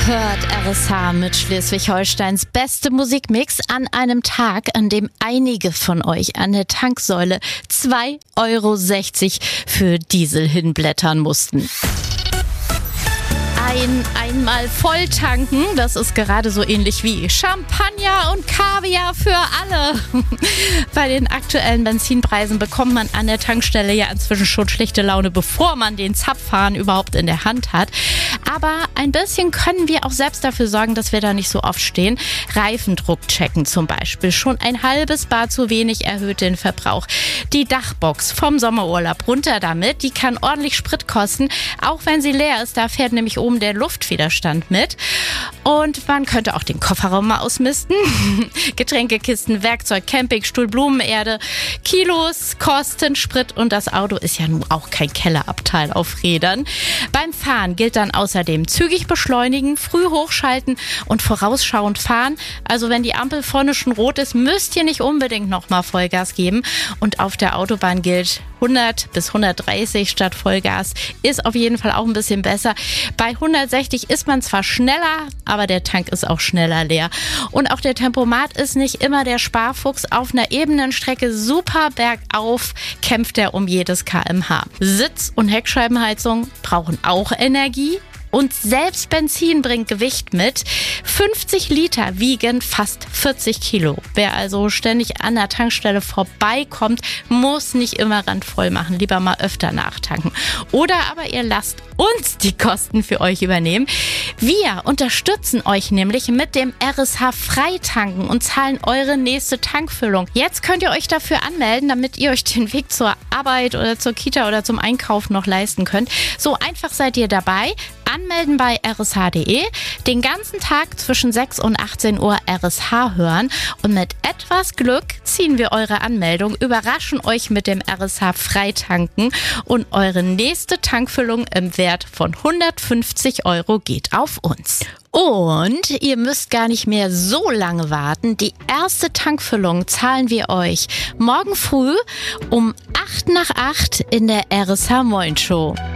hört RSH mit Schleswig-Holsteins beste Musikmix an einem Tag, an dem einige von euch an der Tanksäule 2,60 € für Diesel hinblättern mussten. Einmal voll tanken, das ist gerade so ähnlich wie Champagner und Kaviar für alle. Bei den aktuellen Benzinpreisen bekommt man an der Tankstelle ja inzwischen schon schlechte Laune, bevor man den Zapfhahn überhaupt in der Hand hat. Aber ein bisschen können wir auch selbst dafür sorgen, dass wir da nicht so oft stehen. Reifendruck checken zum Beispiel. Schon ein halbes Bar zu wenig erhöht den Verbrauch. Die Dachbox vom Sommerurlaub runter damit, die kann ordentlich Sprit kosten, auch wenn sie leer ist. Da fährt nämlich oben der Luftwiderstand mit. Und man könnte auch den Kofferraum mal ausmisten. Getränkekisten, Werkzeug, Campingstuhl, Blumenerde, Kilos, Kosten, Sprit und das Auto ist ja nun auch kein Kellerabteil auf Rädern. Beim Fahren gilt dann außerdem zügig beschleunigen, früh hochschalten und vorausschauend fahren. Also wenn die Ampel vorne schon rot ist, müsst ihr nicht unbedingt nochmal Vollgas geben. Und auf der Autobahn gilt 100 bis 130 statt Vollgas. Ist auf jeden Fall auch ein bisschen besser. Bei 160 ist man zwar schneller, aber der Tank ist auch schneller leer. Und auch der Tempomat ist nicht immer der Sparfuchs. Auf einer ebenen Strecke super bergauf kämpft er um jedes km/h. Sitz- und Heckscheibenheizung brauchen auch Energie. Und selbst Benzin bringt Gewicht mit. 50 Liter wiegen fast 40 Kilo. Wer also ständig an der Tankstelle vorbeikommt, muss nicht immer randvoll machen. Lieber mal öfter nachtanken. Oder aber ihr lasst uns die Kosten für euch übernehmen. Wir unterstützen euch nämlich mit dem RSH Freitanken und zahlen eure nächste Tankfüllung. Jetzt könnt ihr euch dafür anmelden, damit ihr euch den Weg zur Arbeit oder zur Kita oder zum Einkaufen noch leisten könnt. So einfach seid ihr dabei. Anmelden bei rsh.de, den ganzen Tag zwischen 6 und 18 Uhr RSH hören und mit etwas Glück ziehen wir eure Anmeldung, überraschen euch mit dem RSH Freitanken und eure nächste Tankfüllung im Wert von 150 € geht auf uns. Und ihr müsst gar nicht mehr so lange warten. Die erste Tankfüllung zahlen wir euch morgen früh um 7:55 in der RSH Moin Show.